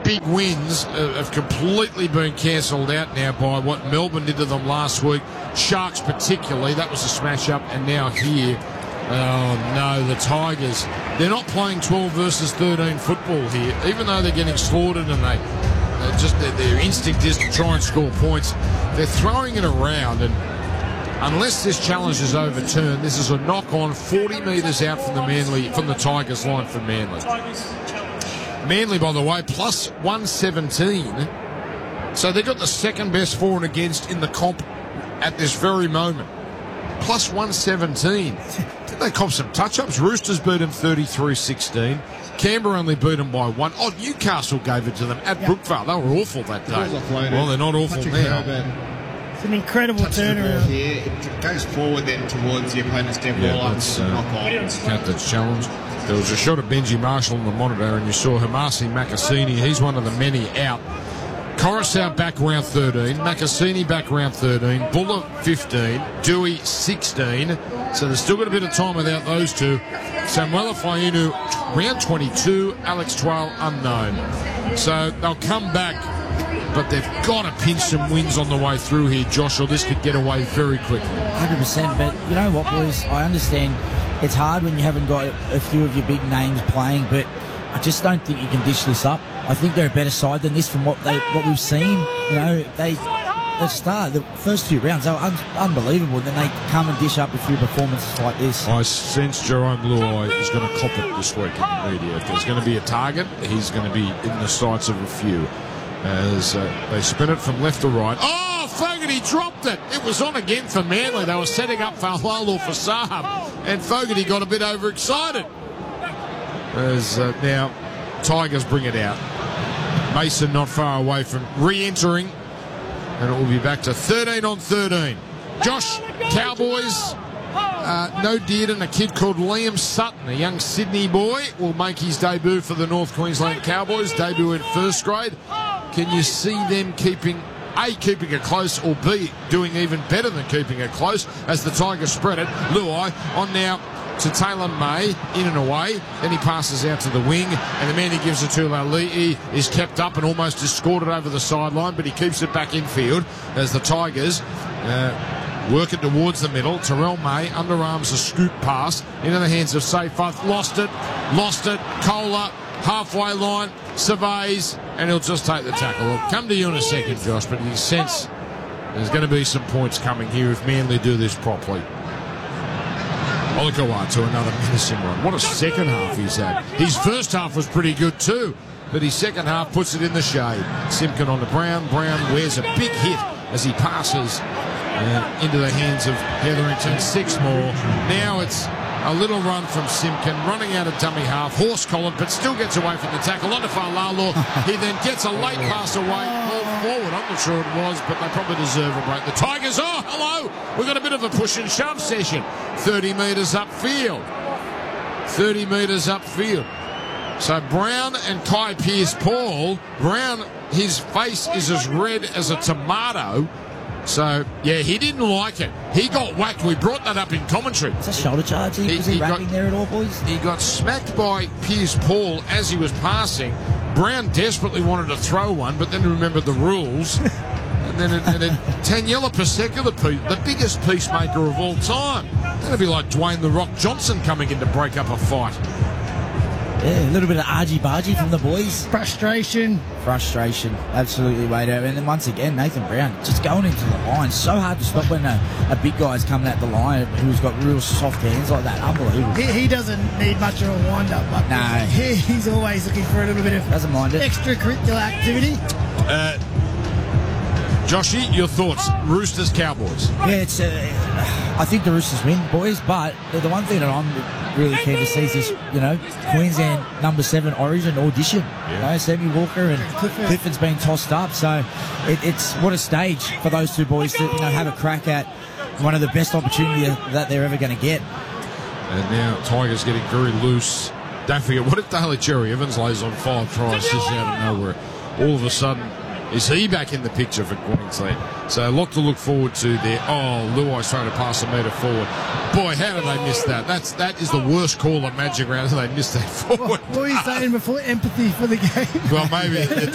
big wins have completely been cancelled out now by what Melbourne did to them last week. Sharks particularly, that was a smash-up, and now here. Oh, no, the Tigers. They're not playing 12 versus 13 football here, even though they're getting slaughtered and their instinct is to try and score points. They're throwing it around, and unless this challenge is overturned, this is a knock-on 40 metres out from the Tigers line for Manly. Manly, by the way, plus 117. So they've got the second best for and against in the comp at this very moment. Plus 117. Did they cop some touch-ups? Roosters beat them 33-16. Canberra only beat them by 1. Oh, Newcastle gave it to them at Brookvale. They were awful that day. Well, they're not awful now. It's an incredible turnaround. Here. It goes forward then towards the opponent's dead ball. That's Captain's challenge. There was a shot of Benji Marshall on the monitor, and you saw Hamasi Makasini. He's one of the many out. Coruscant back round 13. Makasini back round 13. Buller 15. Dewey 16. So there's still got a bit of time without those two. Samuela Fainu round 22. Alex Twal unknown. So they'll come back, but they've got to pinch some wins on the way through here, Josh, or this could get away very quickly. 100%. But you know what, boys? I understand it's hard when you haven't got a few of your big names playing, but I just don't think you can dish this up. I think they're a better side than this from what we've seen. You know, the first few rounds, they were unbelievable. Then they come and dish up a few performances like this. I sense Jerome Luai is going to cop it this week in the media. If there's going to be a target, he's going to be in the sights of a few. As they spin it from left to right. Oh, Fogarty dropped it. It was on again for Manly. They were setting up Fa'alalo for Saab, and Fogarty got a bit overexcited. As now Tigers bring it out. Mason not far away from re-entering, and it will be back to 13 on 13. Josh, Cowboys, no Dearden, a kid called Liam Sutton, a young Sydney boy, will make his debut for the North Queensland Cowboys, debut in first grade. Can you see them keeping it close, or B, doing even better than keeping it close as the Tigers spread it? Luai on now to Taylor May, in and away. Then he passes out to the wing, and the man he gives it to, Lali'i, is kept up and almost escorted over the sideline, but he keeps it back infield as the Tigers work it towards the middle. Terrell May underarms a scoop pass into the hands of Seyfarth. Lost it. Kohler, halfway line, surveys, and he'll just take the tackle. I'll come to you in a second, Josh, but you sense there's going to be some points coming here if Manly do this properly. Olikoa to another menacing run. What a second half he's had. His first half was pretty good too, but his second half puts it in the shade. Simpkin on to Brown. Brown wears a big hit as he passes into the hands of Hetherington. 6 more. Now it's a little run from Simpkin, running out of dummy half. Horse collared, but still gets away from the tackle. On to Fa'alalo. He then gets a late pass away. Ball forward. I'm not sure it was, but they probably deserve a break. The Tigers, oh, hello. We've got a bit of a push and shove session. 30 metres upfield. 30 metres upfield. So Brown and Kai Pearce-Paul. Brown, his face is as red as a tomato. So, yeah, he didn't like it. He got whacked. We brought that up in commentary. It's a shoulder charge. Was he rapping there at all, boys? He got smacked by Pearce-Paul as he was passing. Brown desperately wanted to throw one, but then remembered the rules. And then Taniela Paseka, the biggest peacemaker of all time. That'd be like Dwayne "The Rock" Johnson coming in to break up a fight. Yeah, a little bit of argy-bargy from the boys. Frustration, absolutely, Wade. And then once again, Nathan Brown just going into the line. So hard to stop when a big guy's coming at the line who's got real soft hands like that. Unbelievable. He doesn't need much of a wind-up, but no. He's always looking for a little bit of extracurricular activity. Joshy, your thoughts? Roosters, Cowboys. Yeah, I think the Roosters win, boys, but the one thing that I'm really keen to see is this, Queensland number 7 origin audition. Yeah. Sammy Walker and Clifford's been tossed up, so it's what a stage for those two boys to have a crack at one of the best opportunities that they're ever going to get. And now Tigers getting very loose. Don't forget, what if Daly Cherry Evans lays on 5 tries just out of nowhere? All of a sudden, is he back in the picture for Queensland? So a lot to look forward to there. Oh, Luai's trying to pass a metre forward. Boy, how did they miss that? That is the worst call at Magic Round. They missed that forward. What were you saying before? Empathy for the game? Well, maybe